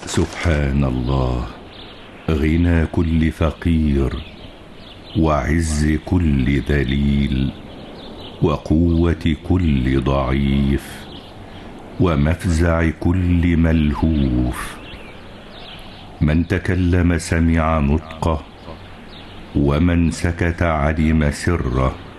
سبحان الله، غنى كل فقير، وعز كل ذليل، وقوة كل ضعيف، ومفزع كل ملهوف. من تكلم سمع نطقه، ومن سكت علم سره.